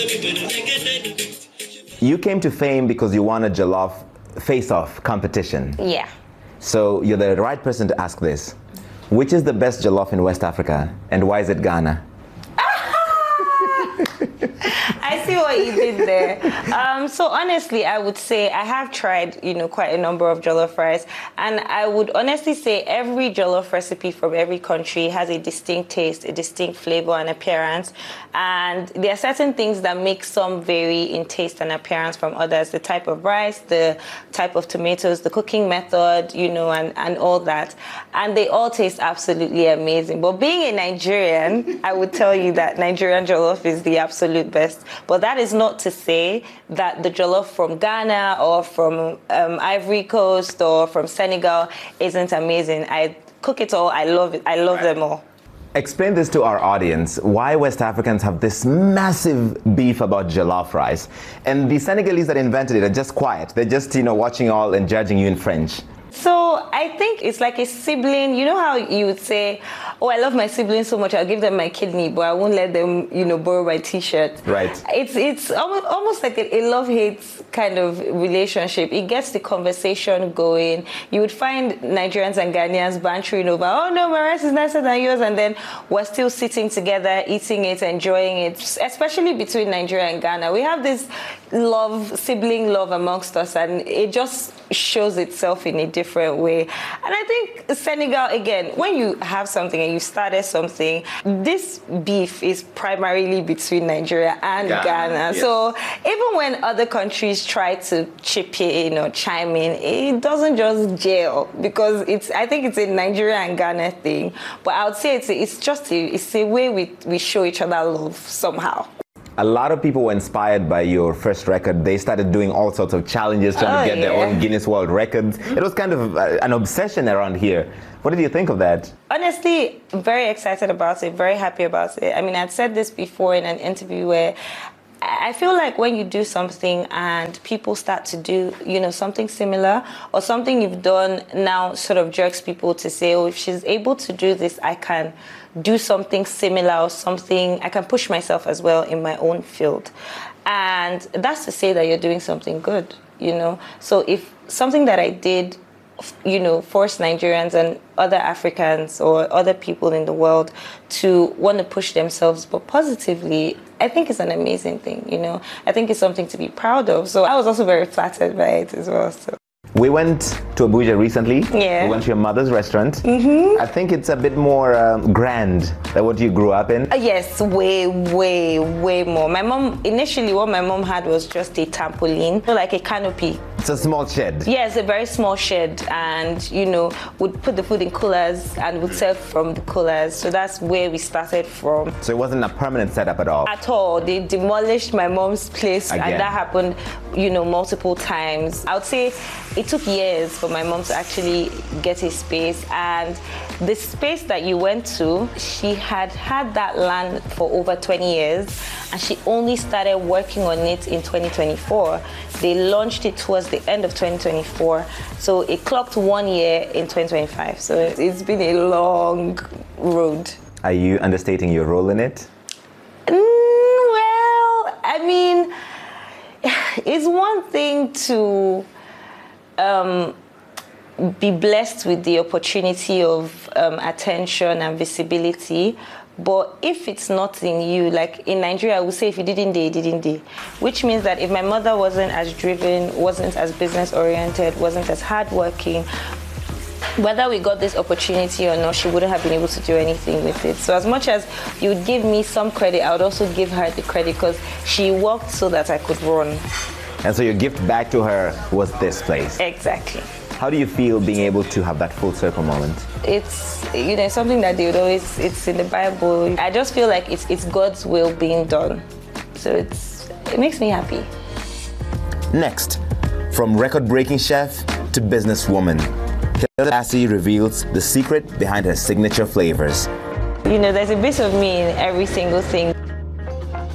You came to fame because you won a jollof face-off competition. Yeah. So you're the right person to ask this. Which is the best jollof in West Africa, and why is it Ghana? I see what you did there. So honestly, I would say I have tried, quite a number of jollof rice, and I would honestly say every jollof recipe from every country has a distinct taste, a distinct flavor and appearance, and there are certain things that make some vary in taste and appearance from others. The type of rice, the type of tomatoes, the cooking method, and all that, and they all taste absolutely amazing. But being a Nigerian, I would tell you that Nigerian jollof is the absolute best. But that is not to say that the jollof from Ghana or from Ivory Coast or from Senegal isn't amazing. I cook it all. I love it. I love them all. Explain this to our audience, why West Africans have this massive beef about jollof rice. And the Senegalese that invented it are just quiet. They're just, watching all and judging you in French. So I think it's like a sibling. You know how you would say, oh, I love my siblings so much, I'll give them my kidney, but I won't let them, borrow my t-shirt. Right. It's almost like a love-hate kind of relationship. It gets the conversation going. You would find Nigerians and Ghanaians bantering over, oh no, my rice is nicer than yours, and then we're still sitting together, eating it, enjoying it, especially between Nigeria and Ghana. We have this sibling love amongst us, and it just shows itself in a different way. And I think Senegal, again, when you have something and you started something, this beef is primarily between Nigeria and Ghana. Yes. So even when other countries try to chip in or chime in, it doesn't just gel, because I think it's a Nigeria and Ghana thing. But I would say it's a way we show each other love somehow. A lot of people were inspired by your first record. They started doing all sorts of challenges, trying to get their own Guinness World Records. It was kind of an obsession around here. What did you think of that? Honestly, very excited about it, very happy about it. I mean, I'd said this before in an interview where I feel like when you do something and people start to do, something similar, or something you've done now sort of jerks people to say, oh, if she's able to do this, I can do something similar, or something, I can push myself as well in my own field. And that's to say that you're doing something good, So if something that I did, force Nigerians and other Africans or other people in the world to want to push themselves, but positively, I think it's an amazing thing, I think it's something to be proud of. So I was also very flattered by it as well. So. We went to Abuja recently. Yeah. We went to your mother's restaurant. Mm-hmm. I think it's a bit more grand than what you grew up in. Yes, way, way, way more. My mom, initially what my mom had was just a trampoline, like a canopy. It's a small shed. Yes, a very small shed, and would put the food in coolers and would serve from the coolers. So that's where we started from. So it wasn't a permanent setup at all? At all. They demolished my mom's place. Again. And that happened, multiple times. I would say it took years for my mom to actually get a space, and the space that you went to, she had that land for over 20 years, and she only started working on it in 2024. They launched it towards the end of 2024, so it clocked 1 year in 2025. So it's been a long road. Are you understating your role in it? Well, I mean, it's one thing to be blessed with the opportunity of attention and visibility, but if it's not in you, like in Nigeria, I would say if you didn't do, you didn't do. Which means that if my mother wasn't as driven, wasn't as business oriented, wasn't as hardworking, whether we got this opportunity or not, she wouldn't have been able to do anything with it. So as much as you would give me some credit, I would also give her the credit, because she worked so that I could run. And so your gift back to her was this place. Exactly. How do you feel being able to have that full circle moment? It's, something that they would always, it's in the Bible. I just feel like it's God's will being done. So it makes me happy. Next, from record-breaking chef to businesswoman, Killer Lassie reveals the secret behind her signature flavors. There's a bit of me in every single thing.